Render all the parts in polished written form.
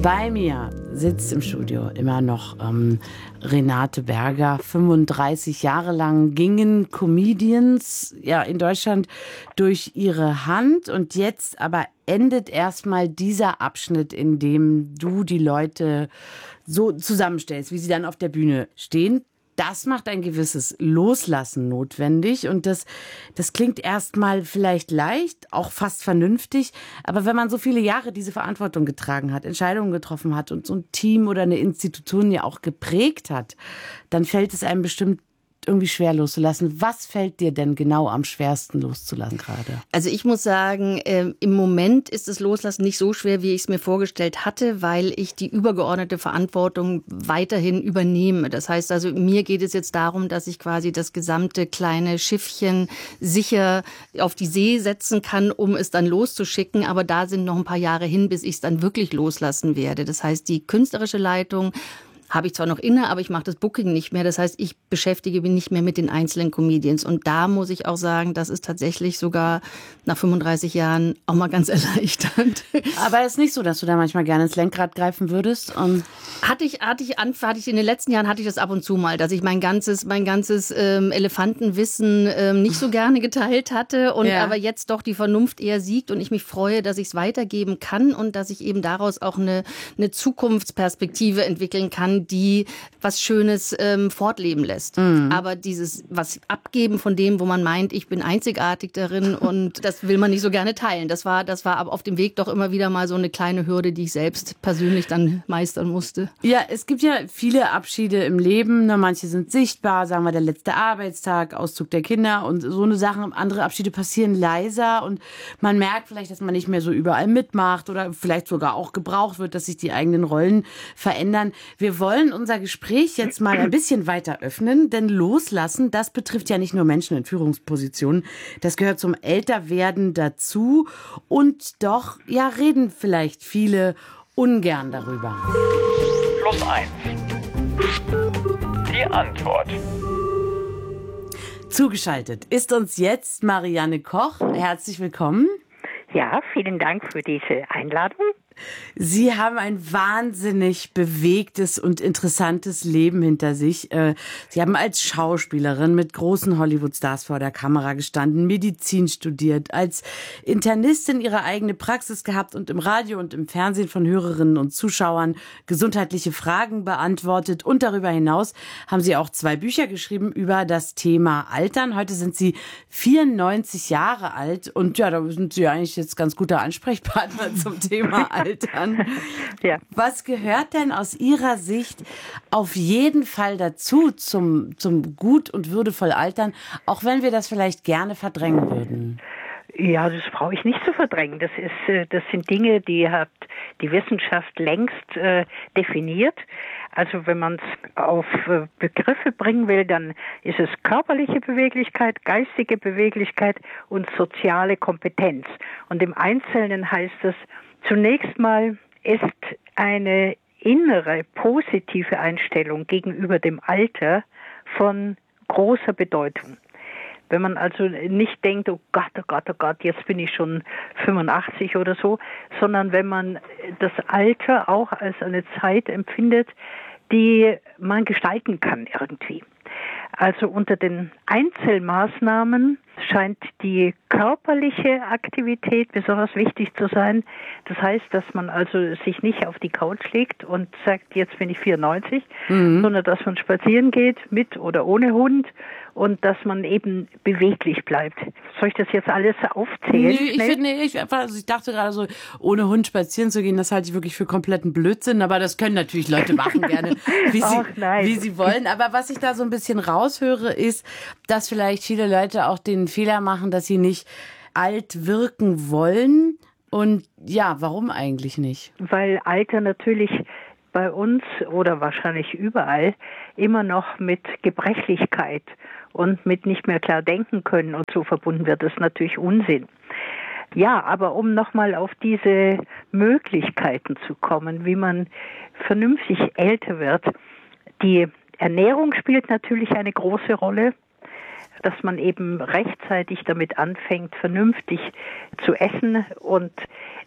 Bei mir sitzt im Studio immer noch Renate Berger. 35 Jahre lang gingen Comedians in Deutschland durch ihre Hand und jetzt aber endet erstmal dieser Abschnitt, in dem du die Leute so zusammenstellst, wie sie dann auf der Bühne stehen. Das macht ein gewisses Loslassen notwendig und das klingt erstmal vielleicht leicht, auch fast vernünftig, aber wenn man so viele Jahre diese Verantwortung getragen hat, Entscheidungen getroffen hat und so ein Team oder eine Institution ja auch geprägt hat, dann fällt es einem bestimmt irgendwie schwer loszulassen. Was fällt dir denn genau am schwersten loszulassen gerade? Also ich muss sagen, im Moment ist das Loslassen nicht so schwer, wie ich es mir vorgestellt hatte, weil ich die übergeordnete Verantwortung weiterhin übernehme. Das heißt also, mir geht es jetzt darum, dass ich quasi das gesamte kleine Schiffchen sicher auf die See setzen kann, um es dann loszuschicken. Aber da sind noch ein paar Jahre hin, bis ich es dann wirklich loslassen werde. Das heißt, die künstlerische Leitung habe ich zwar noch inne, aber ich mache das Booking nicht mehr. Das heißt, ich beschäftige mich nicht mehr mit den einzelnen Comedians. Und da muss ich auch sagen, das ist tatsächlich sogar nach 35 Jahren auch mal ganz erleichternd. Aber es ist nicht so, dass du da manchmal gerne ins Lenkrad greifen würdest? Hatte ich in den letzten Jahren hatte ich das ab und zu mal, dass ich mein ganzes Elefantenwissen nicht so gerne geteilt hatte und aber jetzt doch die Vernunft eher siegt und ich mich freue, dass ich es weitergeben kann und dass ich eben daraus auch eine Zukunftsperspektive entwickeln kann, die was Schönes fortleben lässt. Aber dieses was abgeben von dem, wo man meint, ich bin einzigartig darin und das will man nicht so gerne teilen. Das war aber auf dem Weg doch immer wieder mal so eine kleine Hürde, die ich selbst persönlich dann meistern musste. Ja, es gibt ja viele Abschiede im Leben. Manche sind sichtbar, sagen wir der letzte Arbeitstag, Auszug der Kinder und so eine Sachen. Andere Abschiede passieren leiser und man merkt vielleicht, dass man nicht mehr so überall mitmacht oder vielleicht sogar auch gebraucht wird, dass sich die eigenen Rollen verändern. Wir wollen unser Gespräch jetzt mal ein bisschen weiter öffnen, denn loslassen, das betrifft ja nicht nur Menschen in Führungspositionen. Das gehört zum Älterwerden dazu und doch, reden vielleicht viele ungern darüber. Plus 1. Die Antwort. Zugeschaltet ist uns jetzt Marianne Koch. Herzlich willkommen. Ja, vielen Dank für diese Einladung. Sie haben ein wahnsinnig bewegtes und interessantes Leben hinter sich. Sie haben als Schauspielerin mit großen Hollywood-Stars vor der Kamera gestanden, Medizin studiert, als Internistin ihre eigene Praxis gehabt und im Radio und im Fernsehen von Hörerinnen und Zuschauern gesundheitliche Fragen beantwortet. Und darüber hinaus haben Sie auch 2 Bücher geschrieben über das Thema Altern. Heute sind Sie 94 Jahre alt und da sind Sie eigentlich jetzt ganz guter Ansprechpartner zum Thema Altern. Ja. Was gehört denn aus Ihrer Sicht auf jeden Fall dazu zum gut und würdevoll Altern, auch wenn wir das vielleicht gerne verdrängen würden? Ja, das brauche ich nicht zu verdrängen. Das sind Dinge, die hat die Wissenschaft längst definiert. Also wenn man es auf Begriffe bringen will, dann ist es körperliche Beweglichkeit, geistige Beweglichkeit und soziale Kompetenz. Und im Einzelnen heißt es, zunächst mal ist eine innere, positive Einstellung gegenüber dem Alter von großer Bedeutung. Wenn man also nicht denkt, oh Gott, jetzt bin ich schon 85 oder so, sondern wenn man das Alter auch als eine Zeit empfindet, die man gestalten kann irgendwie. Also unter den Einzelmaßnahmen scheint die körperliche Aktivität besonders wichtig zu sein. Das heißt, dass man also sich nicht auf die Couch legt und sagt, jetzt bin ich 94, sondern dass man spazieren geht, mit oder ohne Hund und dass man eben beweglich bleibt. Soll ich das jetzt alles aufzählen? Ich dachte gerade so, ohne Hund spazieren zu gehen, das halte ich wirklich für kompletten Blödsinn, aber das können natürlich Leute machen gerne, wie sie wollen. Aber was ich da so ein bisschen raushöre, ist, dass vielleicht viele Leute auch den Fehler machen, dass sie nicht alt wirken wollen. Und warum eigentlich nicht? Weil Alter natürlich bei uns oder wahrscheinlich überall immer noch mit Gebrechlichkeit und mit nicht mehr klar denken können und so verbunden wird. Das ist natürlich Unsinn. Ja, aber um nochmal auf diese Möglichkeiten zu kommen, wie man vernünftig älter wird, die Ernährung spielt natürlich eine große Rolle, dass man eben rechtzeitig damit anfängt, vernünftig zu essen und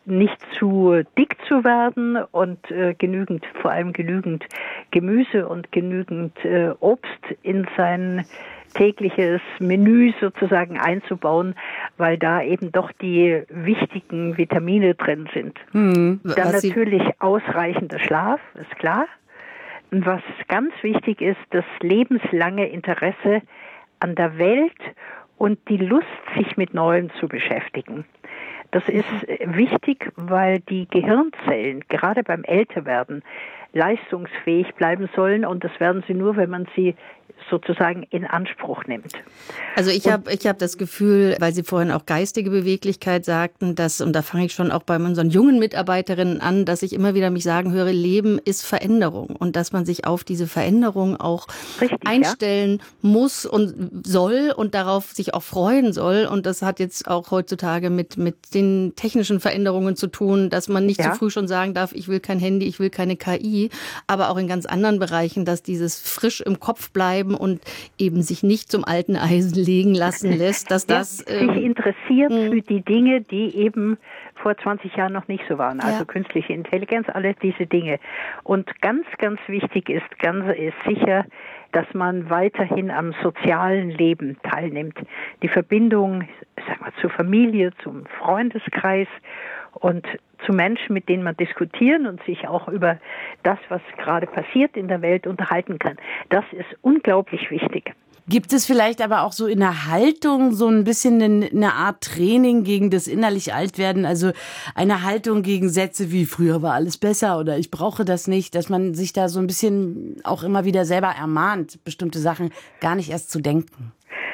nicht zu dick zu werden und vor allem genügend Gemüse und genügend Obst in sein tägliches Menü sozusagen einzubauen, weil da eben doch die wichtigen Vitamine drin sind. Dann natürlich ausreichender Schlaf, ist klar. Und was ganz wichtig ist, das lebenslange Interesse an der Welt und die Lust, sich mit Neuem zu beschäftigen. Das ist wichtig, weil die Gehirnzellen gerade beim Älterwerden leistungsfähig bleiben sollen und das werden sie nur, wenn man sie sozusagen in Anspruch nimmt. Also ich hab das Gefühl, weil Sie vorhin auch geistige Beweglichkeit sagten, dass, und da fange ich schon auch bei unseren jungen Mitarbeiterinnen an, dass ich immer wieder mich sagen höre, Leben ist Veränderung und dass man sich auf diese Veränderung auch einstellen muss und soll und darauf sich auch freuen soll. Und das hat jetzt auch heutzutage mit den technischen Veränderungen zu tun, dass man nicht zu früh schon sagen darf, ich will kein Handy, ich will keine KI, aber auch in ganz anderen Bereichen, dass dieses frisch im Kopf bleiben und eben sich nicht zum alten Eisen legen lassen lässt, dass das sich interessiert für die Dinge, die eben vor 20 Jahren noch nicht so waren. Also künstliche Intelligenz, alle diese Dinge. Und ganz, ganz wichtig ist sicher, dass man weiterhin am sozialen Leben teilnimmt. Die Verbindung, zur Familie, zum Freundeskreis und zu Menschen, mit denen man diskutieren und sich auch über das, was gerade passiert in der Welt, unterhalten kann. Das ist unglaublich wichtig. Gibt es vielleicht aber auch so in der Haltung so ein bisschen eine Art Training gegen das innerlich Altwerden? Also eine Haltung gegen Sätze wie früher war alles besser oder ich brauche das nicht, dass man sich da so ein bisschen auch immer wieder selber ermahnt, bestimmte Sachen gar nicht erst zu denken?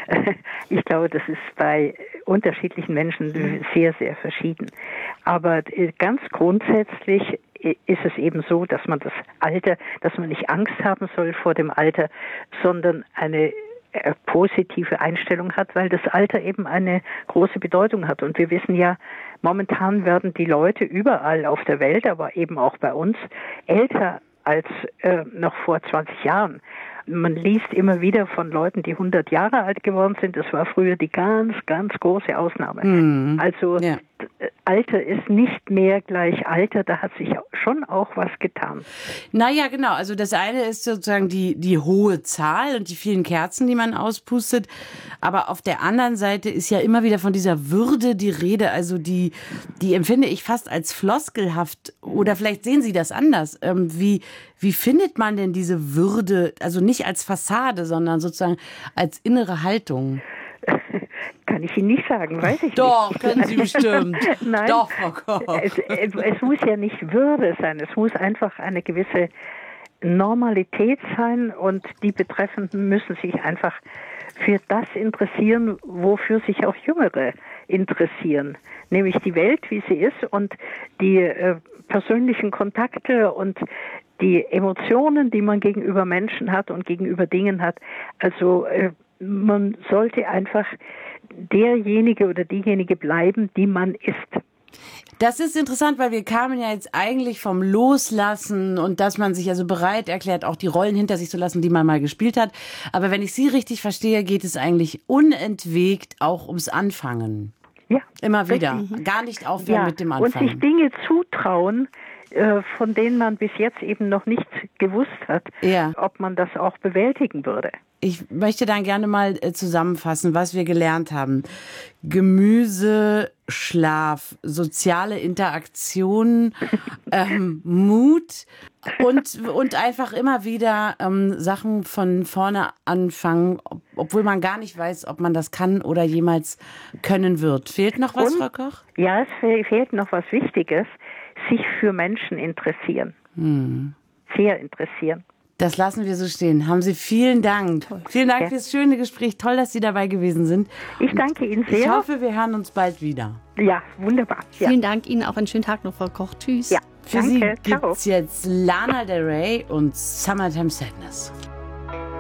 Ich glaube, das ist bei unterschiedlichen Menschen sehr, sehr verschieden. Aber ganz grundsätzlich ist es eben so, dass man das Alter, dass man nicht Angst haben soll vor dem Alter, sondern eine positive Einstellung hat, weil das Alter eben eine große Bedeutung hat. Und wir wissen ja, momentan werden die Leute überall auf der Welt, aber eben auch bei uns, älter als noch vor 20 Jahren. Man liest immer wieder von Leuten, die 100 Jahre alt geworden sind. Das war früher die ganz, ganz große Ausnahme. Also Alter ist nicht mehr gleich Alter. Da hat sich schon auch was getan. Naja, genau. Also das eine ist sozusagen die hohe Zahl und die vielen Kerzen, die man auspustet. Aber auf der anderen Seite ist ja immer wieder von dieser Würde die Rede. Also die empfinde ich fast als floskelhaft. Oder vielleicht sehen Sie das anders. Wie findet man denn diese Würde, also nicht als Fassade, sondern sozusagen als innere Haltung? Kann ich Ihnen nicht sagen, weiß ich Doch, nicht. Doch, können Sie bestimmt. Nein, doch, Frau Koch. Es muss ja nicht Würde sein, es muss einfach eine gewisse Normalität sein und die Betreffenden müssen sich einfach für das interessieren, wofür sich auch Jüngere interessieren, nämlich die Welt, wie sie ist und die persönlichen Kontakte und die Emotionen, die man gegenüber Menschen hat und gegenüber Dingen hat. Also man sollte einfach derjenige oder diejenige bleiben, die man ist. Das ist interessant, weil wir kamen ja jetzt eigentlich vom Loslassen und dass man sich also bereit erklärt, auch die Rollen hinter sich zu lassen, die man mal gespielt hat. Aber wenn ich Sie richtig verstehe, geht es eigentlich unentwegt auch ums Anfangen. Ja. Immer wieder. Richtig. Gar nicht aufhören mit dem Anfangen. Und sich Dinge zutrauen, von denen man bis jetzt eben noch nicht gewusst hat, ob man das auch bewältigen würde. Ich möchte dann gerne mal zusammenfassen, was wir gelernt haben. Gemüse, Schlaf, soziale Interaktion, Mut und einfach immer wieder Sachen von vorne anfangen, obwohl man gar nicht weiß, ob man das kann oder jemals können wird. Fehlt noch was, Frau Koch? Ja, es fehlt noch was Wichtiges. Sich für Menschen interessieren. Sehr interessieren. Das lassen wir so stehen. Haben Sie vielen Dank. Toll. Vielen Dank fürs schöne Gespräch. Toll, dass Sie dabei gewesen sind. Ich danke Ihnen sehr. Ich hoffe, wir hören uns bald wieder. Ja, wunderbar. Ja. Vielen Dank Ihnen. Auch einen schönen Tag noch, Frau Koch. Tschüss. Ja, für Sie gibt's jetzt Lana Del Rey und Summertime Sadness.